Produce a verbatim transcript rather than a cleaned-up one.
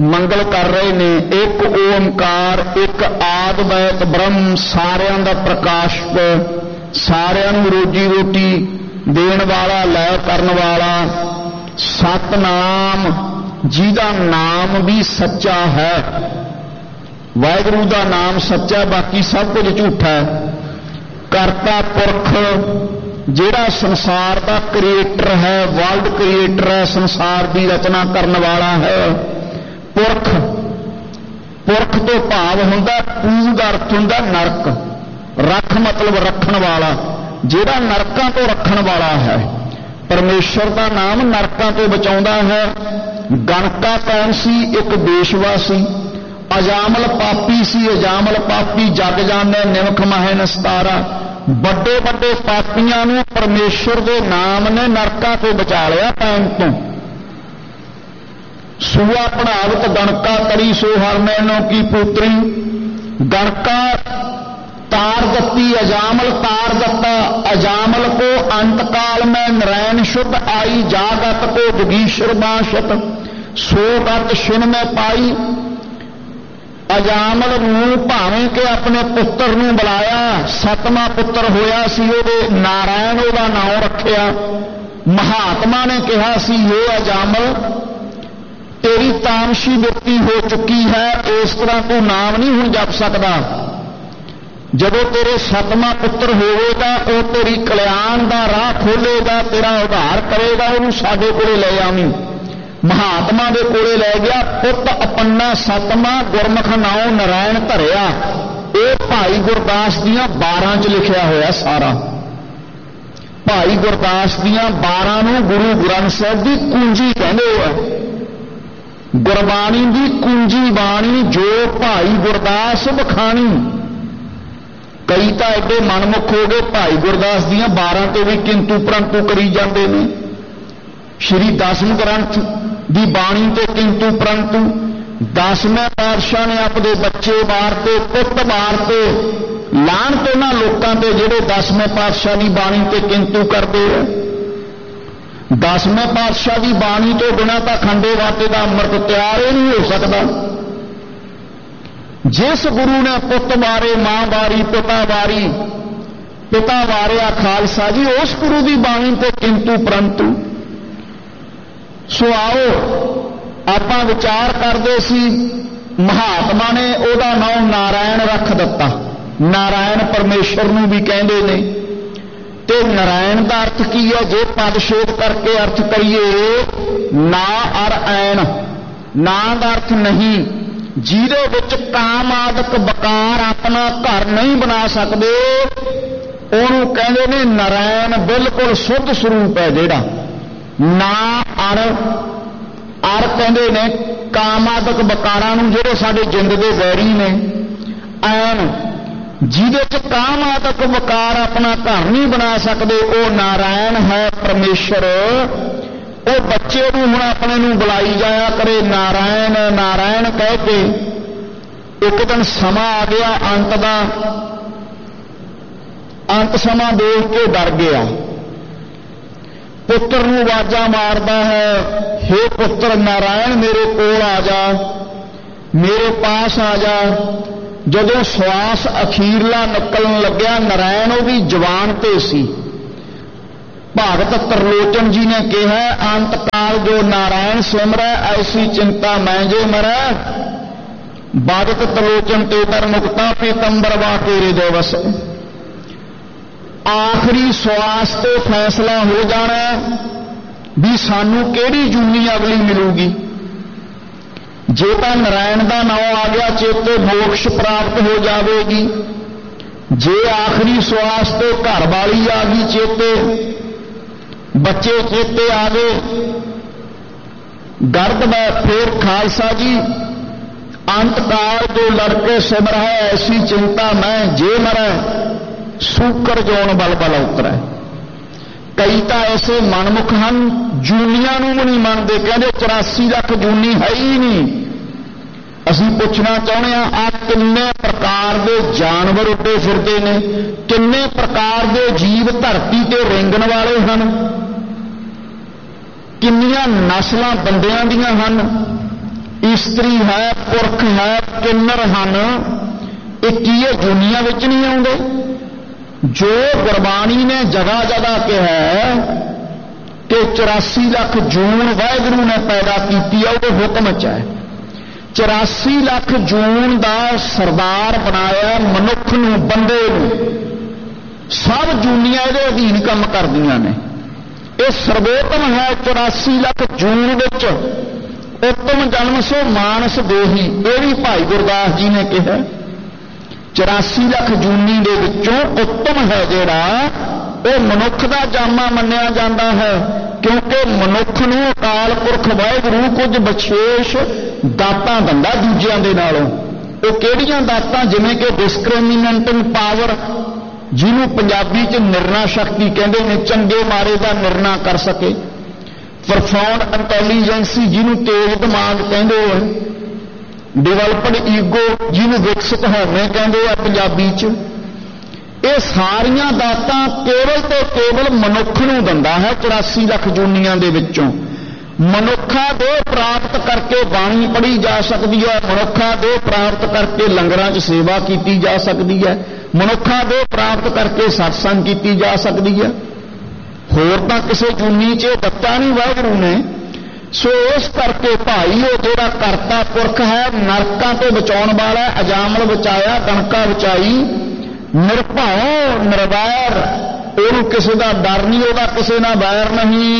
ਮੰਗਲ ਕਰ ਰਹੇ ਨੇ। ਇੱਕ ਓਮਕਾਰ, ਇੱਕ ਆਦਿ ਵੈਤ ਬ੍ਰਹਮ, ਸਾਰਿਆਂ ਦਾ ਪ੍ਰਕਾਸ਼ਕ, ਸਾਰਿਆਂ ਨੂੰ ਰੋਜੀ ਰੋਟੀ ਦੇਣ ਵਾਲਾ, ਲੈ ਕਰਨ ਵਾਲਾ, ਸਤਨਾਮ ਜਿਹਦਾ ਨਾਮ ਵੀ ਸੱਚਾ ਹੈ। ਵਾਹਿਗੁਰੂ ਦਾ ਨਾਮ ਸੱਚਾ, ਬਾਕੀ ਸਭ ਕੁਝ ਝੂਠਾ ਹੈ। ਕਰਤਾ ਪੁਰਖ ਜਿਹੜਾ ਸੰਸਾਰ ਦਾ ਕ੍ਰੀਏਟਰ ਹੈ, ਵਰਲਡ ਕ੍ਰੀਏਟਰ ਹੈ, ਸੰਸਾਰ ਦੀ ਰਚਨਾ ਕਰਨ ਵਾਲਾ ਹੈ। ਪੁਰਖ, ਪੁਰਖ ਤੋਂ ਭਾਵ ਹੁੰਦਾ, ਪੂ ਦਾ ਅਰਥ ਹੁੰਦਾ ਨਰਕ, ਰੱਖ ਮਤਲਬ ਰੱਖਣ ਵਾਲਾ, ਜਿਹੜਾ ਨਰਕਾਂ ਤੋਂ ਰੱਖਣ ਵਾਲਾ ਹੈ। ਪਰਮੇਸ਼ਰ ਦਾ ਨਾਮ ਨਰਕਾਂ ਤੋਂ ਬਚਾਉਂਦਾ ਹੈ। ਗਣਕਾ ਕੌਣ ਸੀ? ਇੱਕ ਦੇਸ਼ਵਾਸੀ। ਅਜਾਮਲ ਪਾਪੀ ਸੀ। ਅਜਾਮਲ ਪਾਪੀ ਜਗ ਜਾਣੈ ਨਿਮਖ ਮਹੈ ਨਸਤਾਰਾ। ਵੱਡੇ ਵੱਡੇ ਪਾਪੀਆਂ ਨੂੰ ਪਰਮੇਸ਼ਰ ਦੇ ਨਾਮ ਨੇ ਨਰਕਾਂ ਤੋਂ ਬਚਾ ਲਿਆ, ਪੈਣ ਤੋਂ। ਸੂਆ ਪੜਾਵਤ ਗਣਕਾ ਕਰੀ ਸੋ ਹਰ ਮੈਨੋ ਕੀ ਪੁੱਤਰੀ। ਗਣਕਾ तार दत्ती, अजामल तार दत्ता। अजामल को अंतकाल में नरैन शुद्ध आई, जागत को दुगीश्वर बाशत सो गत सुन में पाई। अजामल नूं भावें के अपने पुत्र नूं बुलाया, सतवां पुत्र होया सी, ओहदे नारायण ओहदा नाम रखिया। महात्मा ने कहा सी, ये अजामल तेरी तामशी वृत्ति हो चुकी है, इस तरह तू नाम नहीं हुण जप सकदा। जदों तेरे सतवां पुत्र होवेगा, वो तेरी कल्याण का राह खोलेगा, तेरा उद्धार करेगा, उन्होंने साडे कोले ले आवी। महात्मा दे कोले ले गया। पुत अपना सतवां गुरमुख नाम नारायण धरिया। ये भाई गुरदास दियां बारां च लिखिया होया सारा। भाई गुरदास दियां बारां नूं गुरु ग्रंथ साहिब दी कुंजी कहंदे आ। गुरबाणी दी कुंजी बाणी जो भाई गुरदास बखानी। कई तो एडे मनमुख हो गए, भाई गुरदास दियां बारां ते भी किंतु परंतु करी जाते हैं। श्री दसम ग्रंथ की बाणी ते किंतु परंतु। दसवें पातशाह ने अपने बच्चे मारते, पुत मारते। लानत उन्हां लोकां ते जिहड़े दसवें पातशाह की बाणी ते किंतु करते हैं। दसवें पातशाह की बाणी तो बिना तो खंडे वाटे का अमृत तैयार ही नहीं हो सकता। जिस गुरु ने पुत मारे, मां वारी, पिता वारी, पिता वारिया खालसा जी, उस गुरु की बाणी ते किंतु परंतु। सो आओ आपां विचार करते सी, महात्मा ने ओहदा नाम नारायण रख दिता। नारायण परमेश्वर नूं भी कहंदे ने। ते नारायण का अर्थ की है? जे पदछेद करके अर्थ करिए, ना अर ऐन, ना का अर्थ नहीं, ਜਿਹਦੇ ਵਿੱਚ ਕਾਮ ਆਦਿਕ ਵਕਾਰ ਆਪਣਾ ਘਰ ਨਹੀਂ ਬਣਾ ਸਕਦੇ, ਉਹਨੂੰ ਕਹਿੰਦੇ ਨੇ ਨਾਰਾਇਣ। ਬਿਲਕੁਲ ਸੁੱਧ ਸਰੂਪ ਹੈ ਜਿਹੜਾ। ਨਾ ਅਰ, ਅਰ ਕਹਿੰਦੇ ਨੇ ਕਾਮ ਆਦਿਕ ਵਕਾਰਾਂ ਨੂੰ, ਜਿਹੜੇ ਸਾਡੇ ਜਿੰਦ ਦੇ ਵੈਰੀ ਨੇ। ਐਨ ਜਿਹਦੇ ਚ ਕਾਮ ਆਦਿਕ ਵਕਾਰ ਆਪਣਾ ਘਰ ਨਹੀਂ ਬਣਾ ਸਕਦੇ, ਉਹ ਨਾਰਾਇਣ ਹੈ ਪਰਮੇਸ਼ਰ। ਉਹ ਬੱਚੇ ਨੂੰ ਹੁਣ ਆਪਣੇ ਨੂੰ ਬੁਲਾਈ ਜਾਇਆ ਕਰੇ ਨਾਰਾਇਣ ਨਾਰਾਇਣ ਕਹਿ ਕੇ। ਇੱਕ ਦਿਨ ਸਮਾਂ ਆ ਗਿਆ ਅੰਤ ਦਾ। ਅੰਤ ਸਮਾਂ ਦੇਖ ਕੇ ਡਰ ਗਿਆ। ਪੁੱਤਰ ਨੂੰ ਆਵਾਜ਼ਾਂ ਮਾਰਦਾ ਹੈ, ਹੇ ਪੁੱਤਰ ਨਾਰਾਇਣ ਮੇਰੇ ਕੋਲ ਆ ਜਾ, ਮੇਰੇ ਪਾਸ ਆ ਜਾ। ਜਦੋਂ ਸਵਾਸ ਅਖੀਰਲਾ ਨਿਕਲਣ ਲੱਗਿਆ, ਨਾਰਾਇਣ ਉਹਦੀ ਜ਼ੁਬਾਨ ਤੇ ਸੀ। भागत त्रिलोचन जी ने कहा, अंत काल जो नारायण सिमरै, ऐसी चिंता मैं जे मरै। भागत त्रिलोचन ते तर मुक्ता पीतंबर वा तेरे दिवस। आखिरी श्वास ते फैसला हो जाना भी सानू केड़ी जूनी अगली मिलूगी। जे तो नारायण का नाम आ गया, चेते मोक्ष प्राप्त हो जाएगी। जे आखिरी श्वास ते घर वाली आ गई चेते, बच्चे चेते आ गए, गर्द में फिर खालसा जी अंतकाल जो लड़के सिमर है, ऐसी चिंता मैं जे मरै, सूकर जोन बल बल उतरै। कई तो ऐसे मनमुख हैं, जूनिया नूं नहीं मानते, कहते चौरासी लख जूनी है ही नहीं। असीं पुछना चाहुंदे हां, आ किन्ने प्रकार के जानवर उड्डे फिरदे ने, किन्ने प्रकार के जीव धरती ते रेंगण वाले हैं, किन्नियां नस्लां बंदियां दियां हन। ਇਸਤਰੀ ਹੈ, ਪੁਰਖ ਹੈ, ਕਿੰਨਰ ਹਨ, ਇਹ ਕੀ ਇਹ ਜੂਨੀਆਂ ਵਿੱਚ ਨਹੀਂ ਆਉਂਦੇ? ਜੋ ਗੁਰਬਾਣੀ ਨੇ ਜਗ੍ਹਾ ਜਗ੍ਹਾ ਕਿਹਾ ਕਿ ਚੁਰਾਸੀ ਲੱਖ ਜੂਨ ਵਾਹਿਗੁਰੂ ਨੇ ਪੈਦਾ ਕੀਤੀ ਹੈ, ਉਹਦੇ ਹੁਕਮ 'ਚ ਹੈ। ਚੁਰਾਸੀ ਲੱਖ ਜੂਨ ਦਾ ਸਰਦਾਰ ਬਣਾਇਆ ਮਨੁੱਖ ਨੂੰ, ਬੰਦੇ ਨੂੰ। ਸਭ ਜੂਨੀਆਂ ਇਹਦੇ ਅਧੀਨ ਕੰਮ ਕਰਦੀਆਂ ਨੇ। ਇਹ ਸਰਵੋਤਮ ਹੈ। ਚੁਰਾਸੀ ਲੱਖ ਜੂਨ ਵਿੱਚ ਉੱਤਮ ਜਨਮ ਸੋ ਮਾਨਸ ਦੇਹੀ, ਇਹ ਵੀ ਭਾਈ ਗੁਰਦਾਸ ਜੀ ਨੇ ਕਿਹਾ। ਚੁਰਾਸੀ ਲੱਖ ਜੂਨੀ ਦੇ ਵਿੱਚੋਂ ਉੱਤਮ ਹੈ ਜਿਹੜਾ, ਉਹ ਮਨੁੱਖ ਦਾ ਜਾਮਾ ਮੰਨਿਆ ਜਾਂਦਾ ਹੈ, ਕਿਉਂਕਿ ਮਨੁੱਖ ਨੂੰ ਅਕਾਲ ਪੁਰਖ ਵਾਹਿਗੁਰੂ ਕੁਝ ਵਿਸ਼ੇਸ਼ ਦਾਤਾਂ ਦਿੰਦਾ ਦੂਜਿਆਂ ਦੇ ਨਾਲੋਂ। ਉਹ ਕਿਹੜੀਆਂ ਦਾਤਾਂ? ਜਿਵੇਂ ਕਿ ਡਿਸਕ੍ਰਿਮੀਨੇਟਿੰਗ ਪਾਵਰ, ਜਿਹਨੂੰ ਪੰਜਾਬੀ 'ਚ ਨਿਰਣਾ ਸ਼ਕਤੀ ਕਹਿੰਦੇ ਨੇ, ਚੰਗੇ ਮਾੜੇ ਦਾ ਨਿਰਣਾ ਕਰ ਸਕੇ। ਪ੍ਰੋਫਾਉਂਡ ਇੰਟੈਲੀਜੈਂਸੀ, ਜਿਹਨੂੰ ਤੇਜ਼ ਦਿਮਾਗ ਕਹਿੰਦੇ ਆ। ਡਿਵੈਲਪਡ ਈਗੋ, ਜਿਹਨੂੰ ਵਿਕਸਿਤ ਹੋਣੇ ਕਹਿੰਦੇ ਆ ਪੰਜਾਬੀ 'ਚ। ਇਹ ਸਾਰੀਆਂ ਦਾਤਾਂ ਕੇਵਲ ਤੇ ਕੇਵਲ ਮਨੁੱਖ ਨੂੰ ਦਿੰਦਾ ਹੈ। ਚੁਰਾਸੀ ਲੱਖ ਜੂਨੀਆਂ ਦੇ ਵਿੱਚੋਂ ਮਨੁੱਖਾ ਦੇਹ ਪ੍ਰਾਪਤ ਕਰਕੇ ਬਾਣੀ ਪੜ੍ਹੀ ਜਾ ਸਕਦੀ ਹੈ, ਮਨੁੱਖਾ ਦੇਹ ਪ੍ਰਾਪਤ ਕਰਕੇ ਲੰਗਰਾਂ 'ਚ ਸੇਵਾ ਕੀਤੀ ਜਾ ਸਕਦੀ ਹੈ, ਮਨੁੱਖਾ ਦੇਹ ਪ੍ਰਾਪਤ ਕਰਕੇ ਸਤਸੰਗ ਕੀਤੀ ਜਾ ਸਕਦੀ ਹੈ। ਹੋਰ ਤਾਂ ਕਿਸੇ ਜੂਨੀ 'ਚ ਦਿੱਤਾ ਨਹੀਂ ਵਾਹਿਗੁਰੂ ਨੇ। ਸੋ ਇਸ ਕਰਕੇ ਭਾਈ ਉਹ ਜਿਹੜਾ ਕਰਤਾ ਪੁਰਖ ਹੈ, ਨਰਕਾਂ ਤੋਂ ਬਚਾਉਣ ਵਾਲਾ, ਅਜਾਮਲ ਬਚਾਇਆ, ਕਣਕਾਂ ਬਚਾਈ, ਨਿਰਭਉ ਨਿਰਵੈਰ, ਉਹਨੂੰ ਕਿਸੇ ਦਾ ਡਰ ਨਹੀਂ, ਉਹਦਾ ਕਿਸੇ ਨਾਲ ਵੈਰ ਨਹੀਂ।